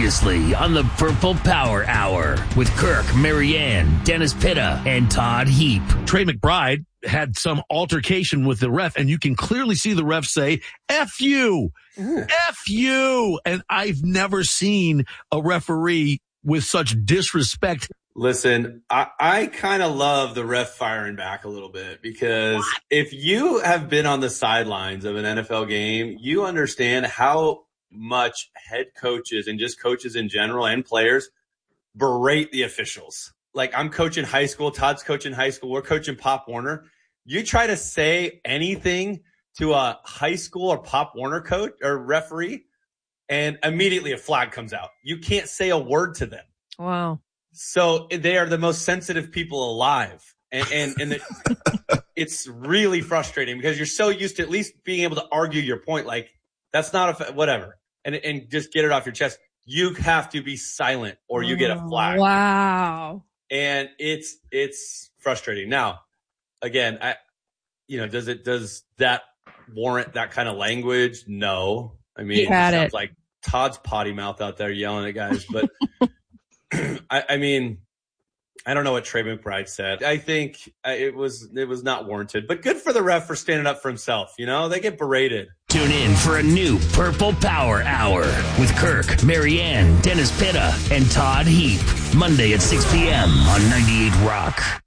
previously on the Purple Power Hour with Kirk, Marianne, Dennis Pitta, and Todd Heap. Trey McBride had some altercation with the ref, and you can clearly see the ref say, F you, F you. And I've never seen a referee with such disrespect. Listen, I kind of love the ref firing back a little bit because if you have been on the sidelines of an NFL game, you understand how much head coaches and just coaches in general and players berate the officials. Like, I'm coaching high school, Todd's coaching high school, we're coaching Pop Warner. You try to say anything to a high school or Pop Warner coach or referee, and immediately a flag comes out. You can't say a word to them. Wow. So they are the most sensitive people alive. And it's really frustrating because you're so used to at least being able to argue your point. Like, that's not whatever. And just get it off your chest. You have to be silent or you get a flag. Wow. And it's frustrating. Now, again, does that warrant that kind of language? No. I mean, it sounds like Todd's potty mouth out there yelling at guys, but I mean, I don't know what Trey McBride said. I think it was not warranted, but good for the ref for standing up for himself. You know, they get berated. Tune in for a new Purple Power Hour with Kirk, Marianne, Dennis Pitta, and Todd Heap. Monday at 6 p.m. on 98 Rock.